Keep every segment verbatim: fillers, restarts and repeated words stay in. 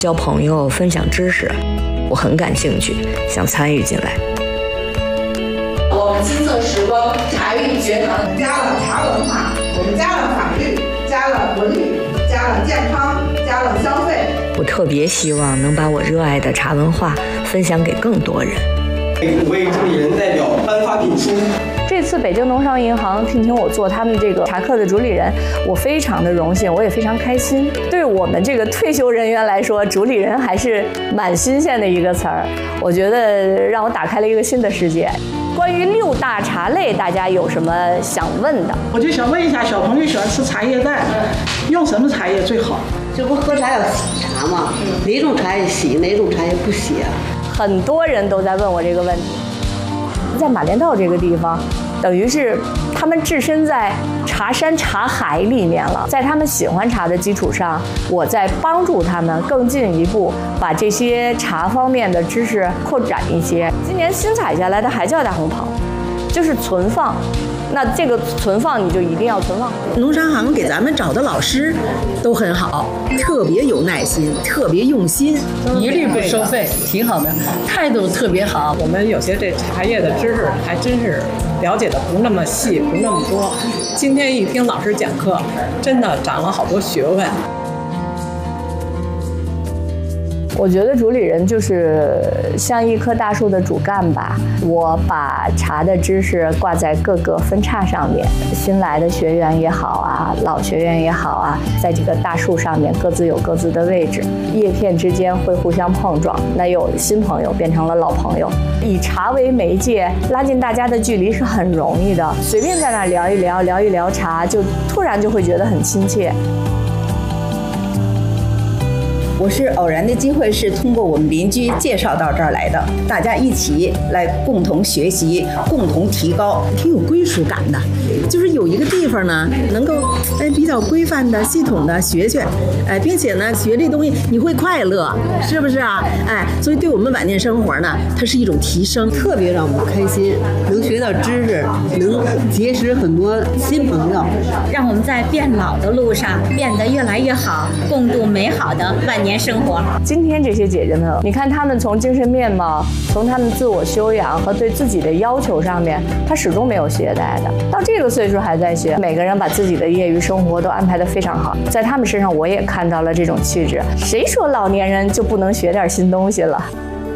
交朋友、分享知识，我很感兴趣，想参与进来。 我们金色时光茶艺学堂加了茶文化，我们加了法律，加了文旅，加了健康，加了消费。 我特别希望能把我热爱的茶文化分享给更多人。 五位主理人代表颁发品书。 这次北京农商银行聘请我做他们这个茶课的主理人，我非常的荣幸，我也非常开心。对我们这个退休人员来说，主理人还是蛮新鲜的一个词儿，我觉得让我打开了一个新的世界。关于六大茶类，大家有什么想问的？ 我就想问一下，小朋友喜欢吃茶叶蛋，用什么茶叶最好？ 这不喝茶要洗茶吗？哪种茶叶洗，哪种茶叶不洗啊？ 很多人都在问我这个问题。在马连道这个地方，等于是他们置身在茶山茶海里面了。在他们喜欢茶的基础上，我在帮助他们更进一步把这些茶方面的知识扩展一些。今年新采下来的还叫大红袍，就是存放。那这个存放你就一定要存放。 农商行给咱们找的老师都很好，特别有耐心，特别用心， 一律不收费，挺好的，态度特别好。 我们有些这茶叶的知识还真是了解的不那么细，不那么多。今天一听老师讲课，真的长了好多学问。 我觉得主理人就是像一棵大树的主干吧，我把茶的知识挂在各个分叉上面，新来的学员也好啊，老学员也好啊，在这个大树上面各自有各自的位置，叶片之间会互相碰撞，那有新朋友变成了老朋友，以茶为媒介拉近大家的距离是很容易的，随便在那聊一聊聊一聊茶，就突然就会觉得很亲切。 我是偶然的机会，是通过我们邻居介绍到这儿来的，大家一起来共同学习，共同提高， 挺有归属感的。就是有一个地方呢，能够哎比较规范的、系统的学学，哎，并且呢学这东西你会快乐，是不是啊？哎，所以对我们晚年生活呢，它是一种提升， 特别让我们开心，能学到知识，能结识很多新朋友， 让我们在变老的路上变得越来越好，共度美好的晚年生活。 今天这些姐姐们，你看她们从精神面貌，从她们自我修养和对自己的要求上面，她始终没有懈怠的。到这个岁数还在学，每个人把自己的业余生活都安排得非常好。在她们身上，我也看到了这种气质。谁说老年人就不能学点新东西了？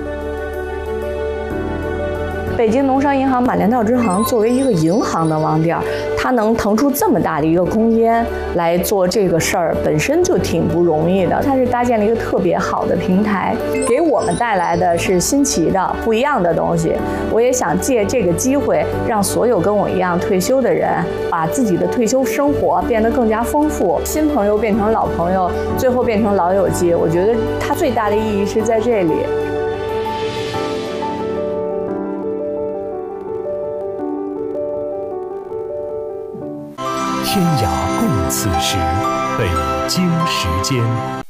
北京农商银行马连道支行作为一个银行的网点，它能腾出这么大的一个空间来做这个事儿，本身就挺不容易的。它是搭建了一个特别好的平台，给我们带来的是新奇的、不一样的东西。我也想借这个机会，让所有跟我一样退休的人，把自己的退休生活变得更加丰富，新朋友变成老朋友，最后变成老友记。我觉得它最大的意义是在这里。 天涯共此时，北京时间。